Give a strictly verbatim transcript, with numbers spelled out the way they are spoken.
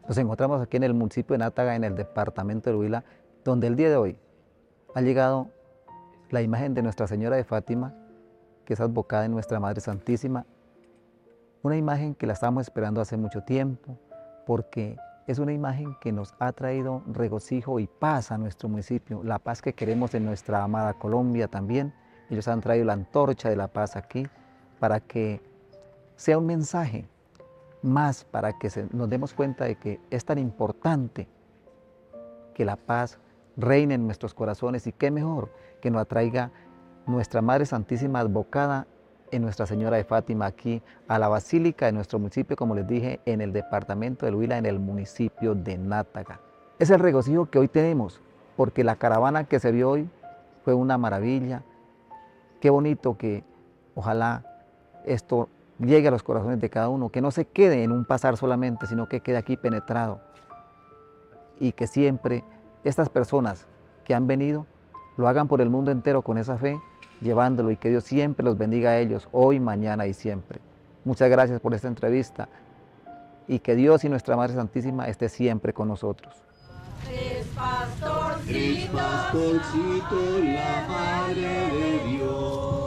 Nos encontramos aquí en el municipio de Nátaga, en el departamento del Huila, donde el día de hoy ha llegado la imagen de Nuestra Señora de Fátima, que es advocada en Nuestra Madre Santísima. Una imagen que la estamos esperando hace mucho tiempo, porque es una imagen que nos ha traído regocijo y paz a nuestro municipio, la paz que queremos en nuestra amada Colombia también. Ellos han traído la antorcha de la paz aquí para que sea un mensaje más, para que se, nos demos cuenta de que es tan importante que la paz reine en nuestros corazones, y qué mejor que nos atraiga nuestra Madre Santísima advocada en Nuestra Señora de Fátima aquí a la Basílica de nuestro municipio, como les dije, en el departamento del Huila, en el municipio de Nátaga. Es el regocijo que hoy tenemos, porque la caravana que se vio hoy fue una maravilla. Qué bonito que ojalá esto llegue a los corazones de cada uno, que no se quede en un pasar solamente, sino que quede aquí penetrado, y que siempre estas personas que han venido lo hagan por el mundo entero con esa fe, llevándolo, y que Dios siempre los bendiga a ellos, hoy, mañana y siempre. Muchas gracias por esta entrevista, y que Dios y Nuestra Madre Santísima esté siempre con nosotros. Es pastorcito, Es pastorcito, la Madre de Dios.